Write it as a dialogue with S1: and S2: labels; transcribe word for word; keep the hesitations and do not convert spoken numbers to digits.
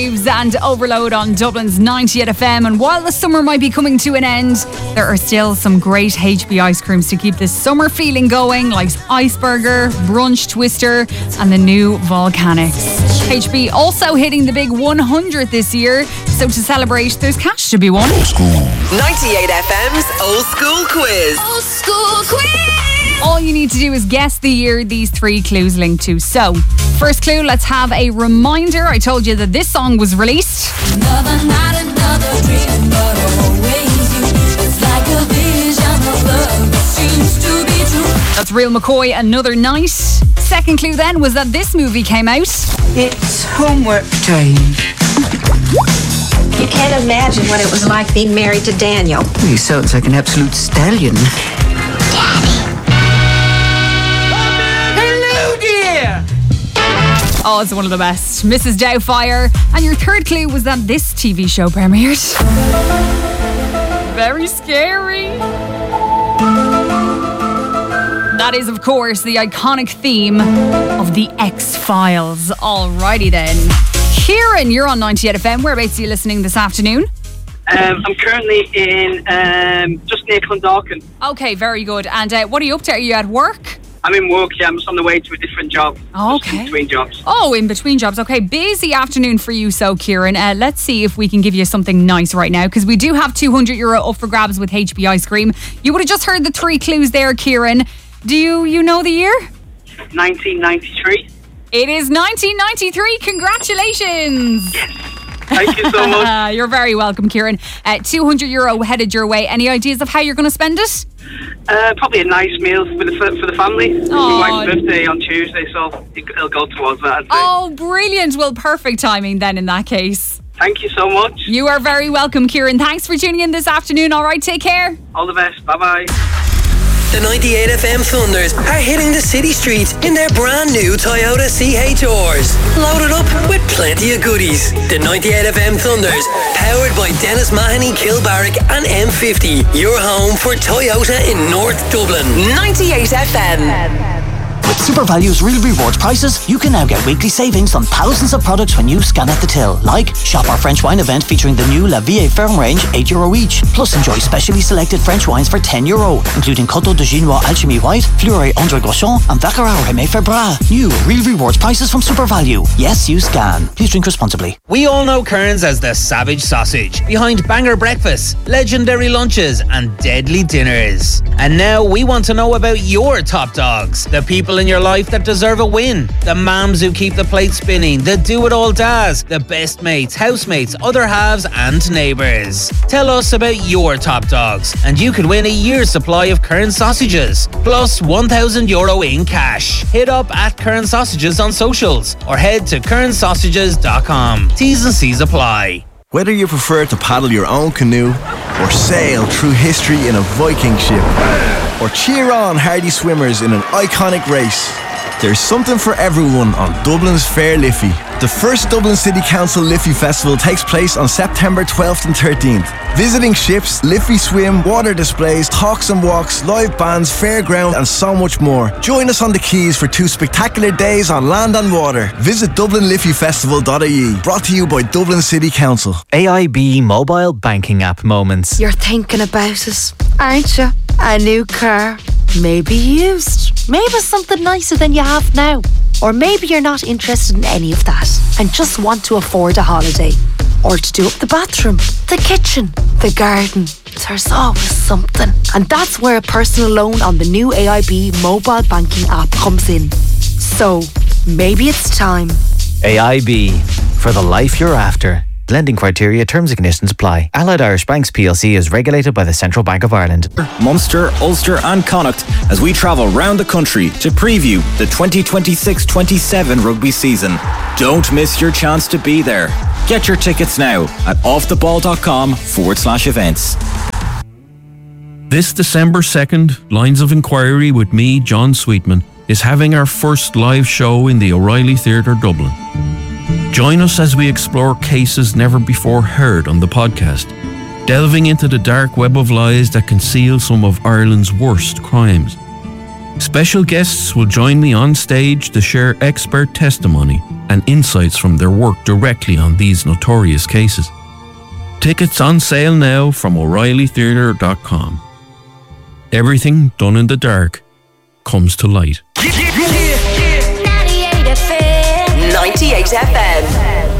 S1: And Overload on Dublin's ninety-eight F M. And while the summer might be coming to an end, there are still some great H B ice creams to keep this summer feeling going, like Iceberger, Brunch Twister and the new Volcanics. H B also hitting the big one hundred this year, so to celebrate there's cash to be won.
S2: Old School ninety-eight F M's Old School Quiz.
S1: Old School Quiz. All you need to do is guess the year these three clues link to. So, first clue, let's have a reminder. I told you that this song was released.
S3: Another night, another dream, but always you. It's like a vision of love that seems to be true.
S1: That's Real McCoy, Another Night. Second clue then was that this movie came out.
S4: It's homework time.
S5: You can't imagine what it was like being married to Daniel.
S4: He sounds like an absolute stallion.
S1: Oh, it's one of the best. Missus Doubtfire. And your third clue was that this T V show premiered. Very scary. That is, of course, the iconic theme of The X-Files. Alrighty then. Kieran, you're on ninety-eight F M. Whereabouts are you listening this afternoon?
S6: Um, I'm currently in um, just near Clondalkin.
S1: Okay, very good. And uh, what are you up to? Are you at work?
S6: I'm in work, yeah. I'm just on the way to a different job.
S1: Oh,
S6: just
S1: okay.
S6: in between jobs.
S1: Oh, in between jobs. Okay, busy afternoon for you, so Kieran. Uh, let's see if we can give you something nice right now, because we do have two hundred euro up for grabs with H B Ice Cream. You would have just heard the three clues there, Kieran. Do you, you know the year?
S6: nineteen ninety-three.
S1: It is nineteen ninety-three. Congratulations.
S6: Yes. Thank you so much.
S1: You're very welcome, Kieran. Uh, two hundred euro headed your way. Any ideas of how you're going to spend it?
S6: Uh, probably a nice meal for the for the family. It's
S1: Oh.
S6: my wife's birthday on Tuesday, so it'll go towards that. I'd say.
S1: Oh, brilliant. Well, perfect timing then in that case.
S6: Thank you so much.
S1: You are very welcome, Kieran. Thanks for tuning in this afternoon. All right, take care.
S6: All the best. Bye-bye.
S2: The ninety-eight F M Thunders are hitting the city streets in their brand new Toyota C H Rs. Loaded up with plenty of goodies. The ninety-eight F M Thunders, powered by Dennis Mahoney, Kilbarrack and M fifty. Your home for Toyota in North Dublin. ninety-eight F M.
S7: With Super Value's Real Rewards prices, you can now get weekly savings on thousands of products when you scan at the till. Like, shop our French wine event featuring the new La Vie Ferme range, eight euro each. Plus enjoy specially selected French wines for ten euro, including Coteau de Ginois Alchemy White, Fleury André Groschon and Baccarat Rémy Febra. New Real Rewards prices from Super Value. Yes, you scan. Please drink responsibly.
S8: We all know Kearns as the savage sausage, behind banger breakfasts, legendary lunches and deadly dinners. And now we want to know about your top dogs, the people in your life that deserve a win, the mums who keep the plate spinning, the do-it-all dads, the best mates, housemates, other halves and neighbours. Tell us about your top dogs and you could win a year's supply of Kearns sausages, plus one thousand euro in cash. Hit up at Kearns Sausages on socials or head to kearns sausages dot com. T's and C's apply.
S9: Whether you prefer to paddle your own canoe or sail through history in a Viking ship or cheer on hardy swimmers in an iconic race, there's something for everyone on Dublin's Fair Liffey. The first Dublin City Council Liffey Festival takes place on September twelfth and thirteenth. Visiting ships, Liffey swim, water displays, talks and walks, live bands, fairground and so much more. Join us on the quays for two spectacular days on land and water. Visit dublin liffey festival dot I E. Brought to you by Dublin City Council.
S10: A I B mobile banking app moments.
S11: You're thinking about it, aren't you? A new car, maybe used, maybe something nicer than you have now. Or maybe you're not interested in any of that and just want to afford a holiday. Or to do up the bathroom, the kitchen, the garden. There's always something. And that's where a personal loan on the new A I B mobile banking app comes in. So, maybe it's time.
S10: A I B, for the life you're after. Lending criteria, terms and conditions apply. Allied Irish Banks P L C is regulated by the Central Bank of Ireland.
S12: Munster, Ulster and Connacht as we travel round the country to preview the twenty twenty-six twenty-seven rugby season. Don't miss your chance to be there. Get your tickets now at offtheball.com forward slash events.
S13: This December second, Lines of Inquiry with me, John Sweetman, is having our first live show in the O'Reilly Theatre Dublin. Join us as we explore cases never before heard on the podcast, delving into the dark web of lies that conceal some of Ireland's worst crimes. Special guests will join me on stage to share expert testimony and insights from their work directly on these notorious cases. Tickets on sale now from O'Reilly Theatre dot com. Everything done in the dark comes to light.
S3: ninety-eight F M.
S14: ninety-eight F M.